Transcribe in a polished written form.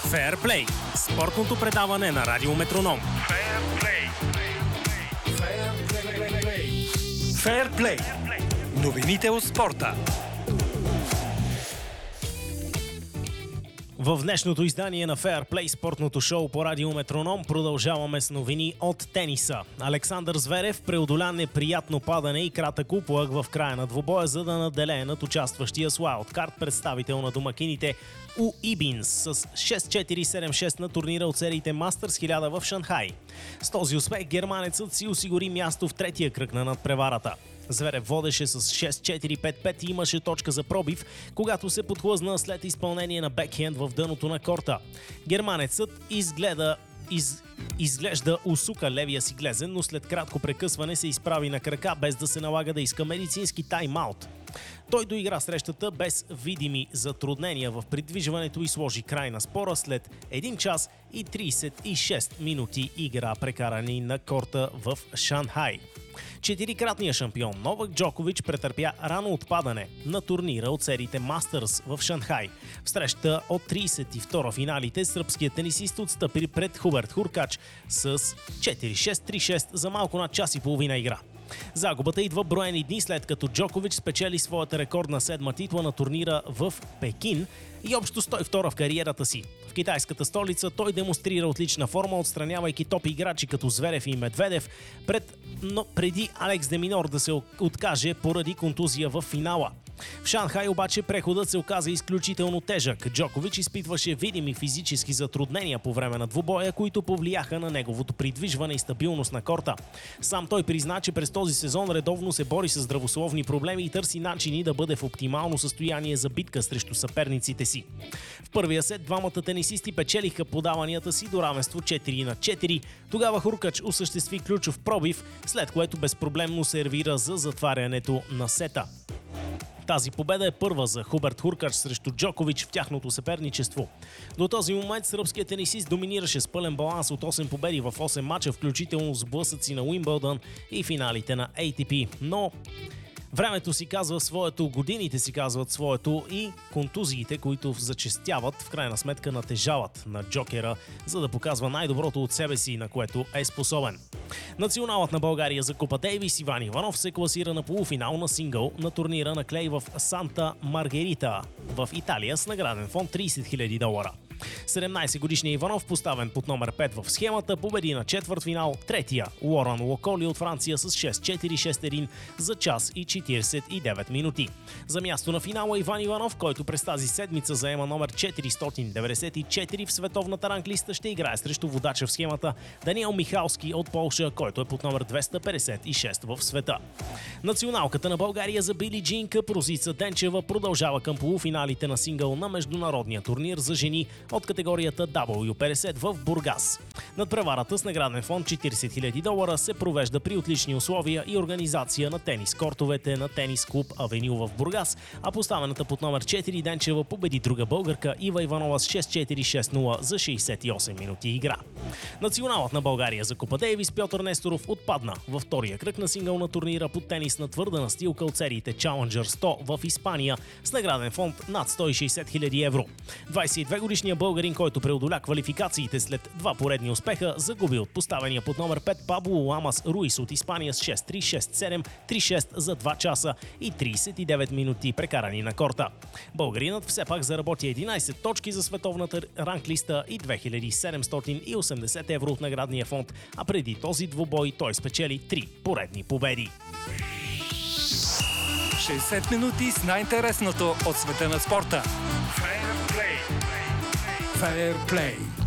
Феърплей – спортното предаване на Радио Метроном. Феърплей. Новините от спорта. В днешното издание на Феърплей, спортното шоу по Радио Метроном, продължаваме с новини от тениса. Александър Зверев преодоля неприятно падане и кратък уплъх в края на двубоя, за да наделее над участващия с уайлдкарт представител на домакините У Ибинс с 6-4-7-6 на турнира от сериите Masters 1000 в Шанхай. С този успех германецът си осигури място в третия кръг на надпреварата. Зверев водеше с 6-4-5-5 и имаше точка за пробив, когато се подхлъзна след изпълнение на бекхенд в дъното на корта. Германецът изглежда усука левия си глезен, но след кратко прекъсване се изправи на крака, без да се налага да иска медицински тайм-аут. Той доигра срещата без видими затруднения в придвижването и сложи край на спора след 1 час и 36 минути игра, прекарани на корта в Шанхай. Четирикратният шампион Новак Джокович претърпя рано отпадане на турнира от сериите Masters в Шанхай. В среща от 32 финалите сръбският тенисист отстъпи пред Хуберт Хуркач с 4-6-3-6 за малко над час и половина игра. Загубата идва броени дни след като Джокович спечели своята рекордна 7-ма титла на турнира в Пекин и общо 102 в кариерата си. В китайската столица той демонстрира отлична форма, отстранявайки топ играчи като Зверев и Медведев, но преди Алекс де Минор да се откаже поради контузия в финала. В Шанхай обаче преходът се оказа изключително тежък. Джокович изпитваше видими физически затруднения по време на двубоя, които повлияха на неговото придвижване и стабилност на корта. Сам той призна, че през този сезон редовно се бори с здравословни проблеми и търси начини да бъде в оптимално състояние за битка срещу съперниците си. В първия сет двамата тенисисти печелиха подаванията си до равенство 4-4. Тогава Хуркач осъществи ключов пробив, след което безпроблемно сервира за затварянето на сета. Тази победа е първа за Хуберт Хуркач срещу Джокович в тяхното съперничество. До този момент сръбският тенисист доминираше с пълен баланс от 8 победи в 8 мача, включително с сблъсъци на Уимбълдън и финалите на ATP. Но времето си казва своето, годините си казват своето и контузиите, които зачестяват, в крайна сметка натежават на Джокера, за да показва най-доброто от себе си, на което е способен. Националът на България за Купа Дейвис Иван Иванов се класира на полуфинал на сингъл на турнира на клей в Санта Маргерита в Италия с награден фонд $30 000. 17-годишният Иванов, поставен под номер 5 в схемата, победи на четвъртфинал третия Лоран Локоли от Франция с 6-4-6-1 за час и 49 минути. За място на финала Иван Иванов, който през тази седмица заема номер 494 в световната ранглиста, ще играе срещу водача в схемата Даниел Михалски от Полша, който е под номер 256 в света. Националката на България за Били Джин Къп Росица Денчева продължава към полуфиналите на сингъл на международния турнир за жени от категорията W50 в Бургас. Надпреварата с награден фонд $40 000 се провежда при отлични условия и организация на тенис кортовете на тенис клуб Авеню в Бургас, а поставената под номер 4 Денчева победи друга българка Ива Иванова с 6-4-6-0 за 68 минути игра. Националът на България за Купа Дейвис Пьотър Несторов отпадна във втория кръг на сингъл на турнира по тенис на твърда настилка от сериите Challenger 100 в Испания с награден фонд над $160 000. 22-годишният българин, който преодоля квалификациите след два поредни успеха, загуби от поставения под номер 5 Пабло Ламас Руис от Испания с 6-3, 6-7, 3-6 за 2 часа и 39 минути прекарани на корта. Българинът все пак заработи 11 точки за световната ранглиста и €2780 от наградния фонд, а преди този двубой той спечели 3 поредни победи. 60 минути с най-интересното от света на спорта. Феърплей.